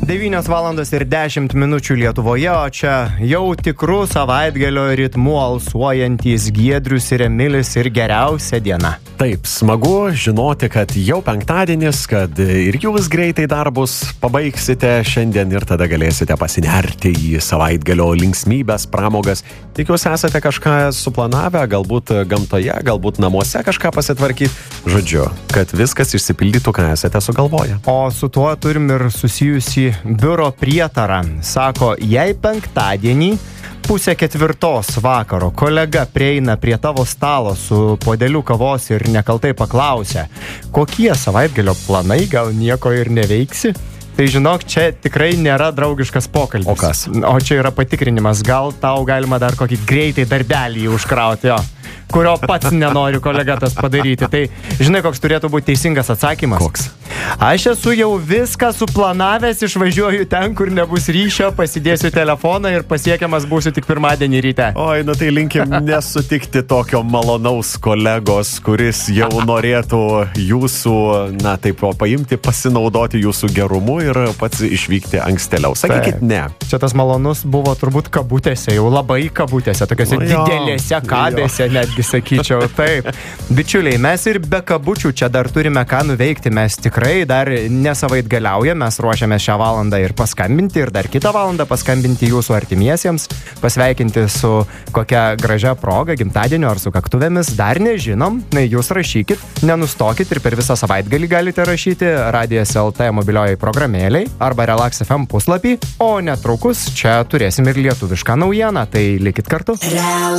9:10 Lietuvoje, o čia jau tikrų savaitgalio ritmu alsuojantys Giedrius ir Emilis ir geriausia diena. Taip, smagu žinoti, kad jau penktadienis, kad ir jūs greitai darbus pabaigsite šiandien ir tada galėsite pasinerti į savaitgalio linksmybės, pramogas. Tikiuosi, esate kažką suplanavę, galbūt gamtoje, galbūt namuose kažką pasitvarkyti. Žodžiu, kad viskas išsipildytų, ką esate sugalvoję. O su tuo turim ir susijusi biuro prietarą. Sako, jei penktadienį 3:30 vakaro kolega prieina prie tavo stalo su puodeliu kavos ir nekaltai paklausia, kokie savaitgalio planai, gal nieko ir neveiksi? Tai žinok, čia tikrai nėra draugiškas pokalbis. O kas? O čia yra patikrinimas. Gal tau galima dar kokį greitai darbelį užkrauti, jo, kurio pats nenori kolega tas padaryti. Tai žinai, koks turėtų būti teisingas atsakymas? Koks? Aš esu jau viską suplanavęs, išvažiuoju ten, kur nebus ryšio, pasidėsiu telefoną ir pasiekiamas būsiu tik pirmadienį ryte. Oi, nu tai linkim nesutikti tokio malonaus kolegos, kuris jau norėtų jūsų, na taip, paimti, pasinaudoti jūsų gerumu ir pats išvykti ankstėliau. Sakykit, ne. Čia tas malonus buvo turbūt kabutėse, jau labai kabutėse, tokiose didelėse kabėse, netgi sakyčiau. Taip. Bičiuliai, mes ir be kabučių čia dar turime ką nuveikti, mes tikrai dar nesavaitgaliaujame, mes ruošiamės šią valandą ir paskambinti, ir dar kitą valandą paskambinti jūsų artimiesiems, pasveikinti su kokia gražia proga, gimtadieniu ar sukaktuvėmis, dar nežinom, jūs rašykit, nenustokit ir per visą savaitgalį galite rašyti Radijas LT mobiliojai programėliai arba Relax FM puslapį, o netrukus čia turėsim ir lietuvišką naujieną, tai likit kartu.